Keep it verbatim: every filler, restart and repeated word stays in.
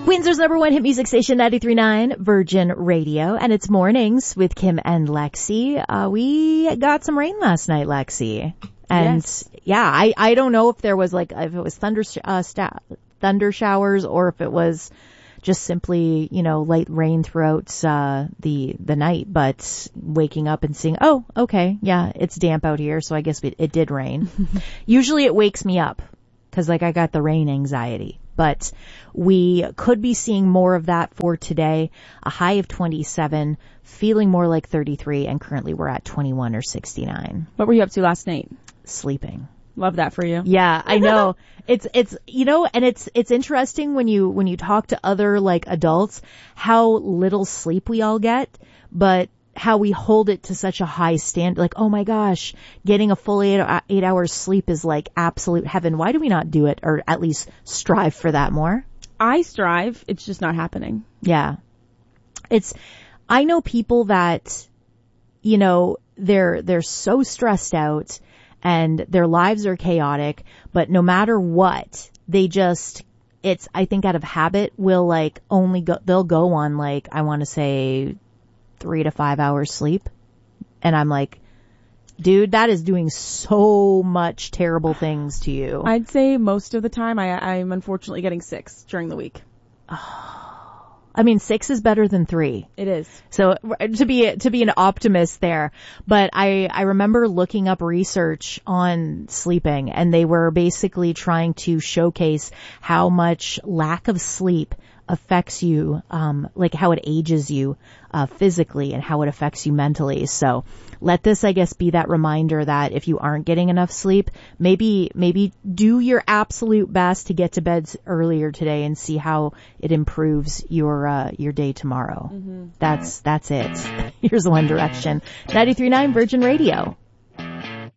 Windsor's number one hit music station, ninety-three point nine Virgin Radio, and it's Mornings with Kim and Lexi. Uh, we got some rain last night, Lexi. And yes. yeah, I, I don't know if there was like, if it was thunder, uh, sta- thunder showers or if it was just simply, you know, light rain throughout, uh, the, the night, but waking up and seeing, oh, okay, yeah, it's damp out here, so I guess it, it did rain. Usually it wakes me up, cause like I got the rain anxiety. But we could be seeing more of that for today. A high of twenty-seven, feeling more like thirty-three, and currently we're at twenty-one or sixty-nine. What were you up to last night? Sleeping. Love that for you. Yeah, I know. It's, it's, you know, and it's, it's interesting when you, when you talk to other like adults, how little sleep we all get, but how we hold it to such a high standard. Like, oh my gosh, getting a full eight, eight hours sleep is like absolute heaven. Why do we not do it, or at least strive for that more? I strive. It's just not happening. Yeah. It's, I know people that, you know, they're, they're so stressed out and their lives are chaotic, but no matter what, they just, it's, I think out of habit, will like only go, they'll go on like, I want to say, three to five hours sleep. And I'm like, dude, that is doing so much terrible things to you. I'd say most of the time I, I'm unfortunately getting six during the week. Oh, I mean, six is better than three. It is. So to be, to be an optimist there, but I, I remember looking up research on sleeping, and they were basically trying to showcase how much lack of sleep affects you, um, like how it ages you, uh, physically, and how it affects you mentally. So let this, I guess, be that reminder that if you aren't getting enough sleep, maybe, maybe do your absolute best to get to bed earlier today and see how it improves your, uh, your day tomorrow. Mm-hmm. That's, that's it. Here's One Direction. ninety-three point nine Virgin Radio.